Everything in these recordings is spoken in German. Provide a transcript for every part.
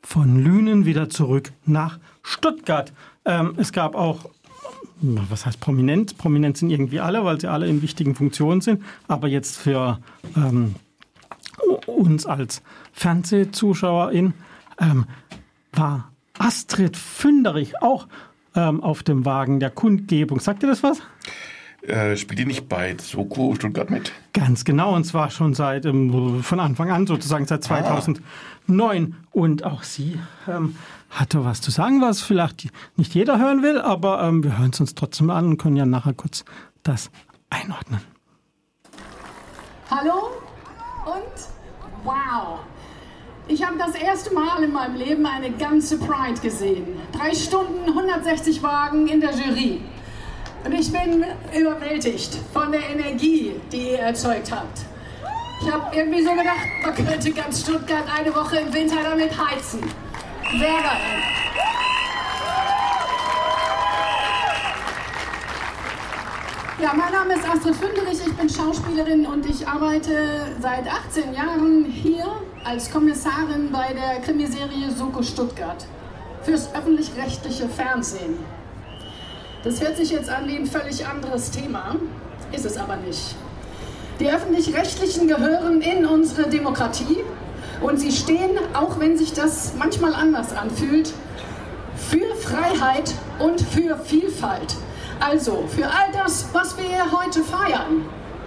von Lünen wieder zurück nach Stuttgart. Es gab auch, was heißt prominent? Prominent sind irgendwie alle, weil sie alle in wichtigen Funktionen sind. Aber jetzt für uns als Fernsehzuschauerin war Astrid Fünderich auch auf dem Wagen der Kundgebung. Sagt ihr das was? Spielt die nicht bei Soko Stuttgart mit? Ganz genau, und zwar schon von Anfang an, sozusagen seit 2009. Und auch sie hatte was zu sagen, was vielleicht nicht jeder hören will, aber wir hören es uns trotzdem an und können ja nachher kurz das einordnen. Hallo und wow! Ich habe das erste Mal in meinem Leben eine ganze Pride gesehen. 3 Stunden, 160 Wagen in der Jury. Und ich bin überwältigt von der Energie, die ihr erzeugt habt. Ich habe irgendwie so gedacht, man könnte ganz Stuttgart eine Woche im Winter damit heizen. Sehr geil. Ja, mein Name ist Astrid Fünderich, ich bin Schauspielerin und ich arbeite seit 18 Jahren hier als Kommissarin bei der Krimiserie Soko Stuttgart fürs öffentlich-rechtliche Fernsehen. Das hört sich jetzt an wie ein völlig anderes Thema, ist es aber nicht. Die Öffentlich-Rechtlichen gehören in unsere Demokratie und sie stehen, auch wenn sich das manchmal anders anfühlt, für Freiheit und für Vielfalt. Also für all das, was wir hier heute feiern.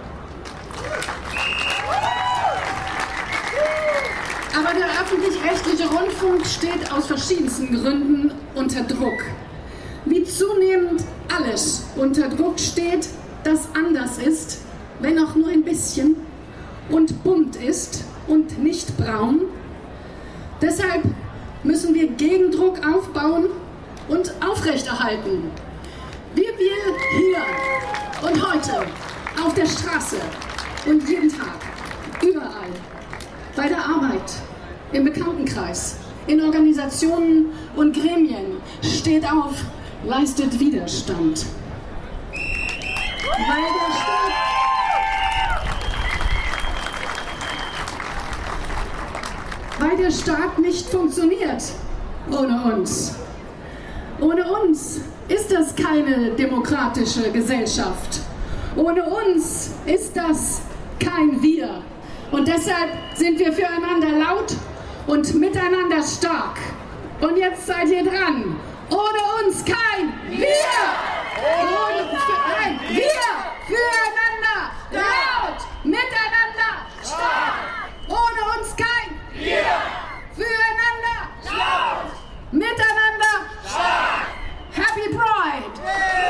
Aber der öffentlich-rechtliche Rundfunk steht aus verschiedensten Gründen unter Druck. Wie zunehmend alles unter Druck steht, das anders ist, wenn auch nur ein bisschen, und bunt ist und nicht braun. Deshalb müssen wir Gegendruck aufbauen und aufrechterhalten. Wie wir hier und heute auf der Straße und jeden Tag, überall, bei der Arbeit, im Bekanntenkreis, in Organisationen und Gremien, steht auf, leistet Widerstand. Weil der Staat nicht funktioniert ohne uns. Ohne uns ist das keine demokratische Gesellschaft. Ohne uns ist das kein Wir. Und deshalb sind wir füreinander laut und miteinander stark. Und jetzt seid ihr dran. Ohne uns kein Wir! Wir füreinander laut, miteinander stark. Ohne uns kein Wir! Füreinander laut, miteinander stark. Happy Pride!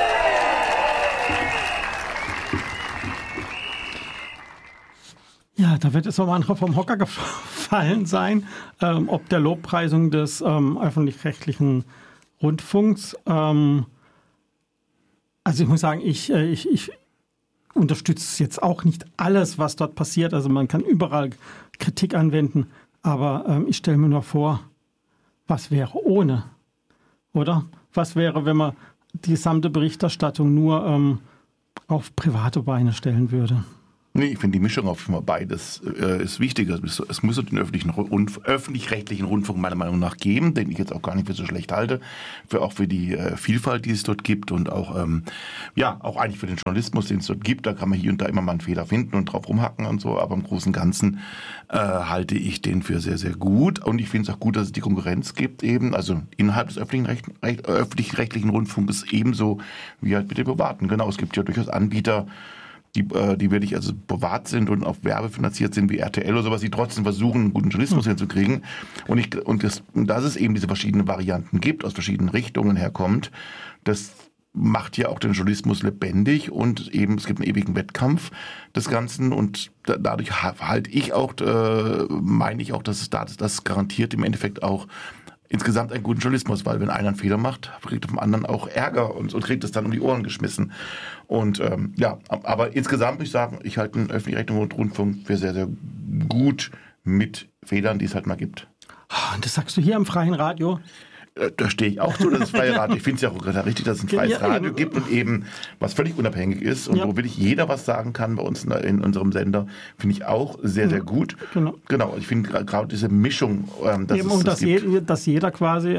Ja, da wird es so manchmal vom Hocker gefallen sein, ob der Lobpreisung des öffentlich-rechtlichen Rundfunks. Also ich muss sagen, ich unterstütze jetzt auch nicht alles, was dort passiert. Also man kann überall Kritik anwenden, aber ich stelle mir nur vor, was wäre ohne, oder? Was wäre, wenn man die gesamte Berichterstattung nur auf private Beine stellen würde? Nee, ich finde die Mischung auf beides ist wichtiger. Es muss den öffentlich-rechtlichen Rundfunk meiner Meinung nach geben, den ich jetzt auch gar nicht für so schlecht halte, auch für die Vielfalt, die es dort gibt und auch auch eigentlich für den Journalismus, den es dort gibt. Da kann man hier und da immer mal einen Fehler finden und drauf rumhacken und so, aber im Großen und Ganzen halte ich den für sehr, sehr gut und ich finde es auch gut, dass es die Konkurrenz gibt eben, also innerhalb des öffentlich-rechtlichen Rundfunkes ebenso wie halt mit den privaten. Genau, es gibt ja durchaus Anbieter, die wirklich also privat sind und auf Werbe finanziert sind, wie RTL oder sowas, die trotzdem versuchen, einen guten Journalismus hinzukriegen. Und dass es eben diese verschiedenen Varianten gibt, aus verschiedenen Richtungen herkommt, das macht ja auch den Journalismus lebendig und eben es gibt einen ewigen Wettkampf des Ganzen und dadurch meine ich auch, dass das garantiert im Endeffekt auch insgesamt einen guten Journalismus, weil wenn einer einen Fehler macht, kriegt auf dem anderen auch Ärger und kriegt es dann um die Ohren geschmissen. Und aber insgesamt muss ich sagen, ich halte den öffentlich-rechtlichen Rundfunk für sehr, sehr gut mit Fehlern, die es halt mal gibt. Und das sagst du hier im Freien Radio? Da stehe ich auch zu, dass es freie Radio. Ich finde es ja auch richtig, dass es ein freies Radio gibt und eben was völlig unabhängig ist und wo wirklich jeder was sagen kann bei uns in unserem Sender, finde ich auch sehr, sehr gut. Genau. Ich finde gerade diese Mischung, dass jeder quasi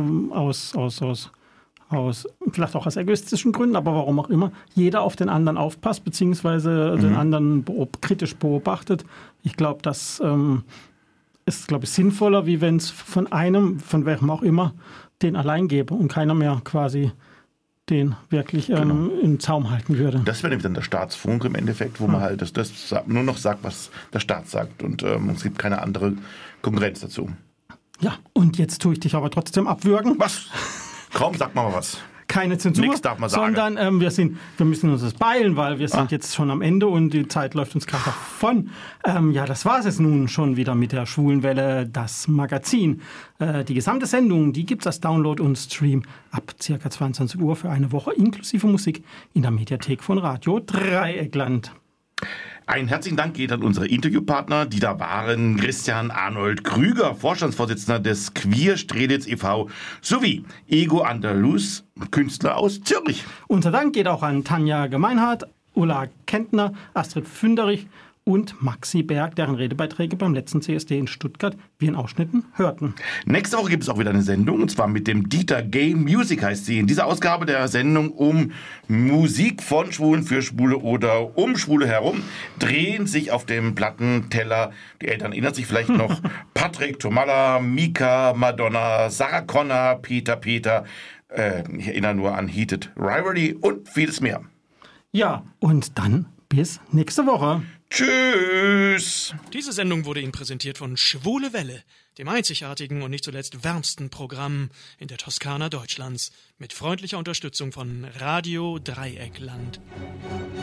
aus vielleicht auch aus egoistischen Gründen, aber warum auch immer, jeder auf den anderen aufpasst, beziehungsweise den anderen kritisch beobachtet. Ich glaube, das ist, sinnvoller, wie wenn es von welchem auch immer, den allein gäbe und keiner mehr quasi den wirklich im Zaum halten würde. Das wäre nämlich dann der Staatsfunk im Endeffekt, wo man halt das nur noch sagt, was der Staat sagt und es gibt keine andere Konkurrenz dazu. Ja, und jetzt tue ich dich aber trotzdem abwürgen. Was? Komm, sag mal was. Keine Zensur, Nichts darf man sagen. Sondern wir müssen uns das beeilen, weil wir sind jetzt schon am Ende und die Zeit läuft uns gerade davon. Das war es jetzt nun schon wieder mit der Schwulenwelle, das Magazin. Die gesamte Sendung, die gibt es als Download und Stream ab ca. 22 Uhr für eine Woche inklusive Musik in der Mediathek von Radio Dreieckland. Einen herzlichen Dank geht an unsere Interviewpartner, die da waren Christian Arnold Krüger, Vorstandsvorsitzender des Queer Strelitz e.V. sowie Ego Andalus, Künstler aus Zürich. Unser Dank geht auch an Tanja Gemeinhardt, Ulla Kentner, Astrid Fünderich und Maxi Berg, deren Redebeiträge beim letzten CSD in Stuttgart wir in Ausschnitten hörten. Nächste Woche gibt es auch wieder eine Sendung, und zwar mit dem Dieter Gay Music heißt sie. In dieser Ausgabe der Sendung um Musik von Schwulen für Schwule oder um Schwule herum drehen sich auf dem Plattenteller, die Eltern erinnern sich vielleicht noch, Patrick, Tomalla, Mika, Madonna, Sarah Connor, Peter, ich erinnere nur an Heated Rivalry und vieles mehr. Ja, und dann bis nächste Woche. Tschüss! Diese Sendung wurde Ihnen präsentiert von Schwule Welle, dem einzigartigen und nicht zuletzt wärmsten Programm in der Toskana Deutschlands, mit freundlicher Unterstützung von Radio Dreieckland.